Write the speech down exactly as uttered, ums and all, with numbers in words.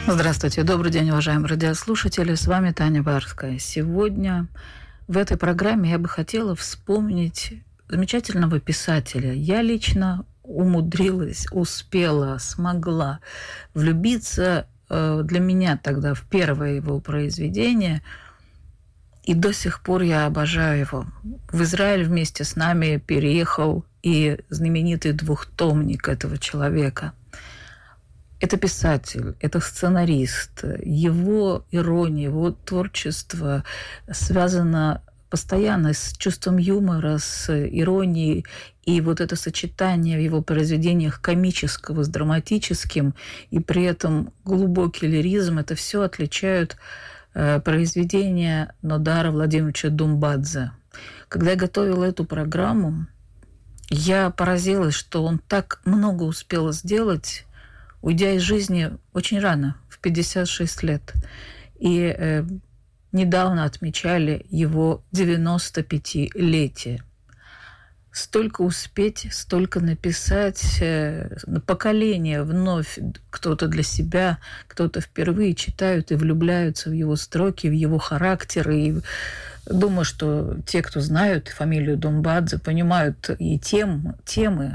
Здравствуйте, добрый день, уважаемые радиослушатели. С вами Таня Барская. Сегодня в этой программе я бы хотела вспомнить замечательного писателя. Я лично умудрилась, успела, смогла влюбиться э, для меня тогда в первое его произведение, и до сих пор я обожаю его. В Израиль вместе с нами переехал и знаменитый двухтомник этого человека. Это писатель, это сценарист. Его ирония, его творчество связано постоянно с чувством юмора, с иронией. И вот это сочетание в его произведениях комического с драматическим, и при этом глубокий лиризм, это все отличают э, произведения Нодара Владимировича Думбадзе. Когда я готовила эту программу, я поразилась, что он так много успел сделать, уйдя из жизни очень рано, в пятьдесят шесть лет. И э, недавно отмечали его девяностопятилетие. Столько успеть, столько написать, э, поколение вновь, кто-то для себя, кто-то впервые читают и влюбляются в его строки, в его характер. И думаю, что те, кто знают фамилию Думбадзе, понимают и тем, темы,